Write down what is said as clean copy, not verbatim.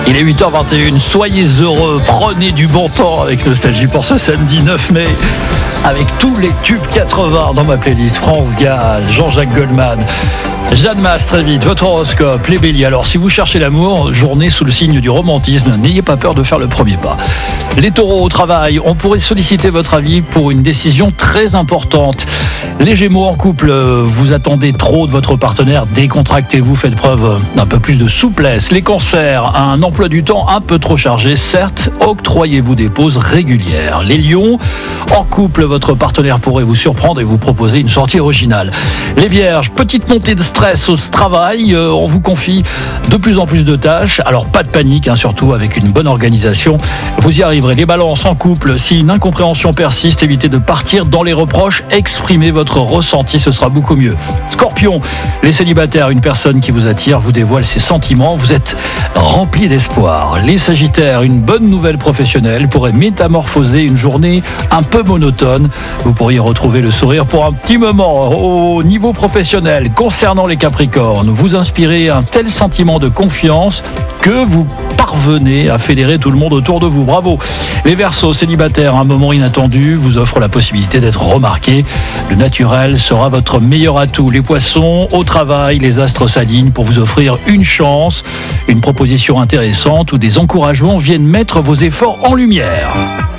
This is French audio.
Il est 8h21, soyez heureux, prenez du bon temps avec Nostalgie pour ce samedi 9 mai. Avec tous les tubes 80 dans ma playlist, France Gall, Jean-Jacques Goldman, Jeanne Masse, très vite, votre horoscope, les béliers. Alors si vous cherchez l'amour, journée sous le signe du romantisme, n'ayez pas peur de faire le premier pas. Les taureaux au travail, on pourrait solliciter votre avis pour une décision très importante. Les gémeaux en couple, vous attendez trop de votre partenaire, décontractez-vous, faites preuve d'un peu plus de souplesse. Les cancers, un emploi du temps un peu trop chargé, certes, octroyez-vous des pauses régulières. Les lions, en couple, votre partenaire pourrait vous surprendre et vous proposer une sortie originale. Les vierges, petite montée de stress au travail, on vous confie de plus en plus de tâches, alors pas de panique, surtout avec une bonne organisation, vous y arriverez. Les balances en couple, si une incompréhension persiste, évitez de partir dans les reproches, exprimez votre ressenti, ce sera beaucoup mieux. Scorpion, les célibataires, une personne qui vous attire vous dévoile ses sentiments, vous êtes rempli d'espoir. Les sagittaires, une bonne nouvelle professionnelle pourrait métamorphoser une journée un peu monotone, vous pourriez retrouver le sourire pour un petit moment. Au niveau professionnel, concernant les capricornes, vous inspirez un tel sentiment de confiance que vous parvenez à fédérer tout le monde autour de vous. Bravo. Les Verseaux, célibataires, un moment inattendu vous offre la possibilité d'être remarqué. Le naturel sera votre meilleur atout. Les Poissons, au travail, les astres s'alignent pour vous offrir une chance, une proposition intéressante où des encouragements viennent mettre vos efforts en lumière.